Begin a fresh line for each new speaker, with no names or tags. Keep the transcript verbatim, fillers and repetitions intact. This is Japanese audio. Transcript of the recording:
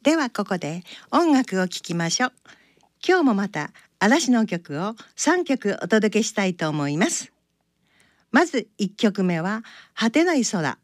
ではここで音楽を聴きましょう。今日もまた嵐の曲をさんきょくお届けしたいと思います。まずいっきょくめは果てない空。